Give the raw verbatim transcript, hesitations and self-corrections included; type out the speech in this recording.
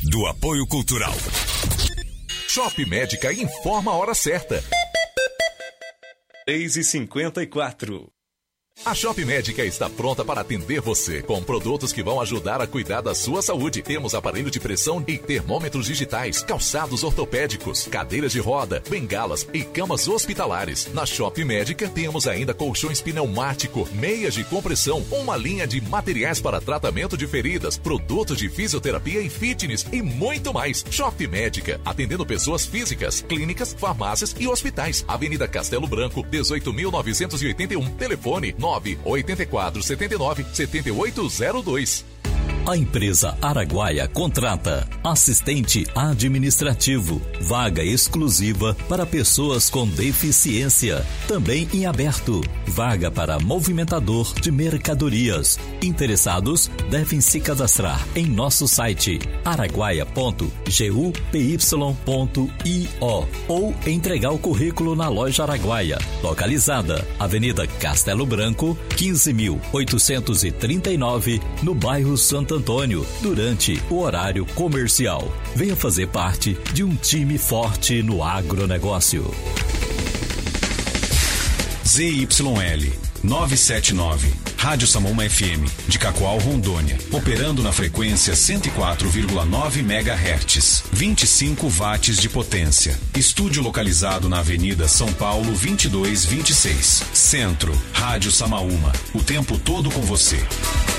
do Apoio Cultural. Shop Médica informa a hora certa. três e cinquenta e quatro. A Shop Médica está pronta para atender você com produtos que vão ajudar a cuidar da sua saúde. Temos aparelho de pressão e termômetros digitais, calçados ortopédicos, cadeiras de roda, bengalas e camas hospitalares. Na Shop Médica temos ainda colchões pneumático, meias de compressão, uma linha de materiais para tratamento de feridas, produtos de fisioterapia e fitness e muito mais. Shop Médica, atendendo pessoas físicas, clínicas, farmácias e hospitais. Avenida Castelo Branco, dezoito mil novecentos e oitenta e um. Telefone nove oito quatro sete nove sete oito zero dois. A empresa Araguaia contrata assistente administrativo, vaga exclusiva para pessoas com deficiência, também em aberto, vaga para movimentador de mercadorias. Interessados devem se cadastrar em nosso site araguaia ponto gupy ponto io ou entregar o currículo na loja Araguaia, localizada Avenida Castelo Branco, quinze mil oitocentos e trinta e nove, no bairro Santo Antônio, durante o horário comercial. Venha fazer parte de um time forte no agronegócio. Z Y L novecentos e setenta e nove, Rádio Samoma F M, de Cacoal, Rondônia, operando na frequência cento e quatro vírgula nove megahertz, vinte e cinco watts de potência. Estúdio localizado na Avenida São Paulo vinte e dois vinte e seis. Centro, Rádio Samaúma, o tempo todo com você.